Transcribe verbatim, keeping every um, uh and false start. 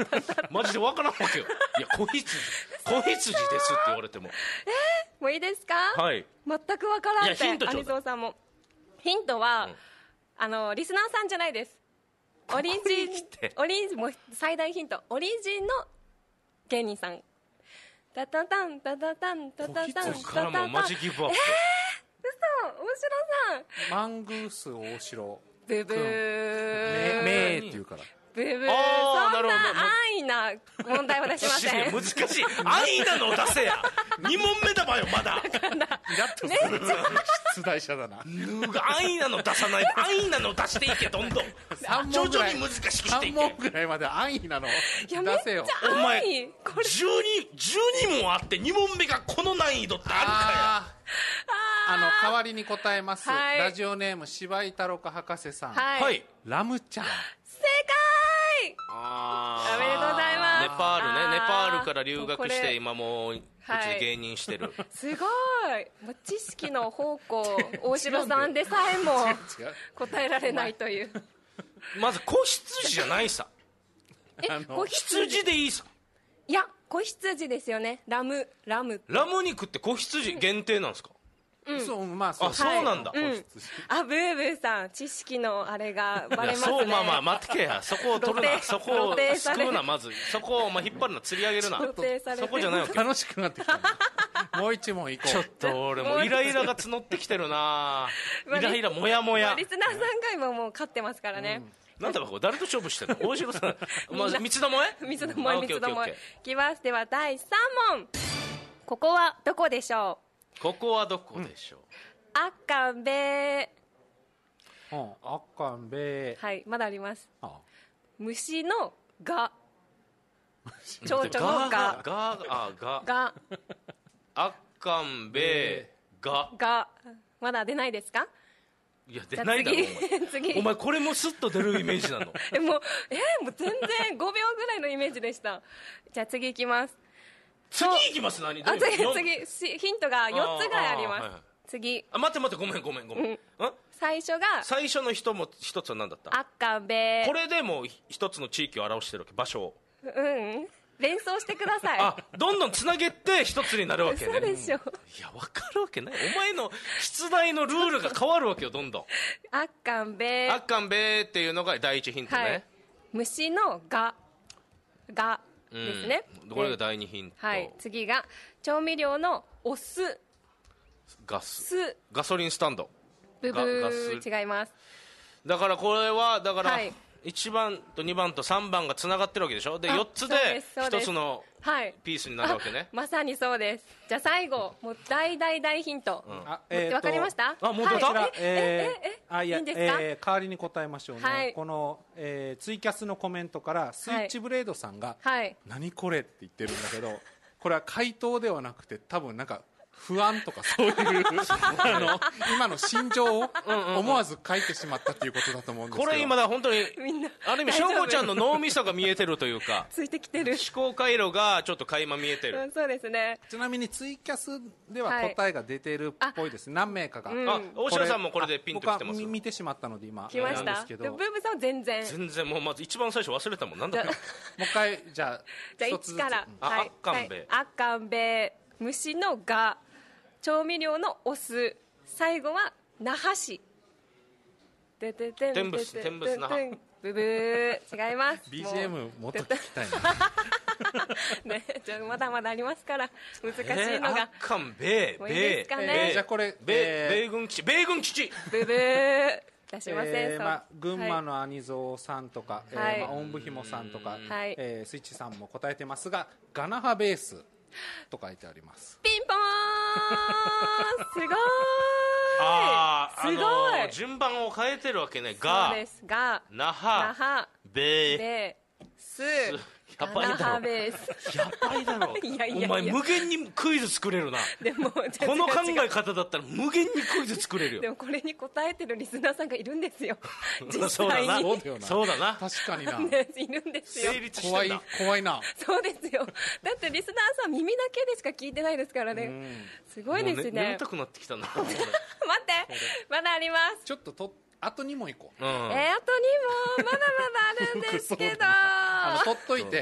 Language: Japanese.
マジでわからんわけよ。いや、子羊子羊ですって言われても。 えー、もういいですか？ はい。 全くわからんって。 いやヒントちょうだい。 アニソンさんもヒントは、 うん、 あのリスナーさんじゃないです。オリジンオリジンもう最大ヒント、オリジンの芸人さん。タタタンタタタンタタタンここからもうマジギブアップ。 えー、嘘、大城さん。 マングース大城ブブーめめーって言うから。 ブブー、そんあーなるほどな安易な問題は出しません。 難しい。安易なのを出せや。に問目だわよ、まだ。 イラッとする出題者だな。 安易なの出さないで、安易なの出していけ、どんどん。徐々に難しくしていさんけ。 問ぐらいまで安易なのいや、 出せよ。 お前、 安易これじゅうに、じゅうに問あってに問目がこの難易度ってあるかあーあの代わりに答えます、 はい、 ラジオネーム柴井太郎博士さん、 はい、 はい、 ラムちゃん。 正解。 あおめでとうございます。 ネパールね、ネパールから留学して今もううち芸人してる、 はい、すごい。もう知識の宝庫大城さんでさえも答えられないという。 まず子羊じゃないさ。 え、子羊羊でいいさ。 いや、子羊ですよね。ラムラムラム肉って子羊限定なんですか？ うん、 そう、まあそう、 あ、そうなんだ、 はい、うん、あ、ブーブーさん知識のあれがバレますね。 そう、まあまあ待ってけや、そこを取るな、そこを救うな、まずそこをお前引っ張るな、釣り上げるな、そこじゃないわけ。 楽しくなってきた、ね、もう一問いこう。 ちょっと俺もイライラが募ってきてるなイライラモヤモヤ、まあ、 リスナーさんが今もう勝ってますからね、うん、 なんだかこれ誰と勝負してるの？大城さん、まず三つどもえ三つどもえ、三つどもえいきます。ではだいさん問、ここはどこでしょう？ここはどこでしょう？うん、 あっかんべー、うん、あっかんべー、 はい、まだあります。 ああ、 虫のが、蝶々のが、 が、あ、が、 が、 あっかんべー、が、 が、まだ出ないですか？ いや、出ないだろ、お前。次。お前、これもスッと出るイメージなの？ え、もう、えー、もう全然ごびょうぐらいのイメージでした。じゃあ次いきます。 次いきます。何？ あ、次、次、ヒントがよっつぐらいあります。はいはい、次。 あ、待って待って、ごめんごめんごめん。うん、 最初が、 最初の人も一つは何だった？ あっかんべー。 これでも一つの地域を表してるわけ、場所を。 うん。連想してください。 あ、どんどんつなげて一つになるわけね。 そうでしょ。 いや、わかるわけない。お前の出題のルールが変わるわけよ、どんどん。 あっかんべー。 あっかんべーっていうのが第一ヒントね。はい、 虫のが、がですね。 うん、これが第二ヒント。 はい。次が、調味料のお酢。 ガス。 酢。 ガソリンスタンド。 ブブー、違います。 だからこれは、だから、はい、いちばんとにばんとさんばんがつながってるわけでしょ。でよっつでひとつのピースになるわけね、はい、 まさにそうです。じゃあ最後もう大大大ヒント、うん、あ、えー、分かりました？ あ、もう出た、 はい、えー、えー、えー、あ、いや、いいんですか？ えー、代わりに答えましょうね、はい、この、えー、ツイキャスのコメントからスイッチブレードさんが、はい、何これって言ってるんだけど、これは回答ではなくて多分なんか不安とかそういうあの今の心情を思わず書いてしまったっていうことだと思うんですけど、 これ今だ本当にある意味翔子ちゃんの脳みそが見えてるというかついてきてる思考回路がちょっと垣間見えてる、 うん、そうですね。 ちなみにツイキャスでは答えが出てるっぽいです、はい、何名かが、 うん、あ、大城さんもこれでピンときてます。 僕は見てしまったので今来ました。 なんですけど、 でブーブさんは全然全然もうまず一番最初忘れたもん。なんだっけもう一回じゃあじゃあいちから、 あ、はい、あっかんべ、 はい、あっかんべ、虫のが、調味料のお酢、最後は那覇市。ででで天仏天仏那覇。 ブブー、違います。 ビージーエム もっと聞きたいな。 ね、じゃまだまだありますから難しいのが。 えー、あっかんべー、 もういいですかね。 えー、じゃあこれ、 えー、米軍基地、米軍基地。 ブブー。出しません、 えーまあ、群馬の兄蔵さんとか、はい、えーまあ、おんぶひもさんとか、はいえー、スイッチさんも答えてますが、ガナハベースと書いてあります。 ピンポーンすごーい。 あー、 すごい、 あのー、順番を変えてるわけね。が、 そうです。が、 那覇、 那覇、 べー、 べー、す、 やばいだろ。やばいだろ。 いやいやいや、 お前無限にクイズ作れるな。 でもこの考え方だったら無限にクイズ作れるよ。 でもこれに答えてるリスナーさんがいるんですよ。実際に。 そうだな。そうだな。 確かにな。 ね、いるんですよ。 成立してんだ。 怖い、怖いな。 そうですよ。だってリスナーさん耳だけでしか聞いてないですからね。すごいですね。 ね、眠たくなってきたな。待って、 まだあります。 ちょっととあとに問いこう。 うん、えー、あとに問まだまだあるんですけど。 あの取っといて。